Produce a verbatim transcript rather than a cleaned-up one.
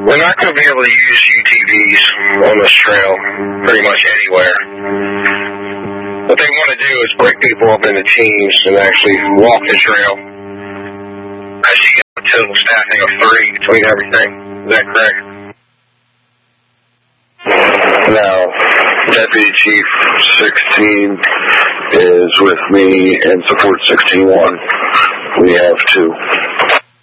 We're not going to be able to use U T Vs on this trail pretty much anywhere. What they want to do is break people up into teams and actually walk the trail. I see a total staffing of three between everything. Is that correct? Now, Deputy Chief sixteen is with me and support sixteen one. We have two.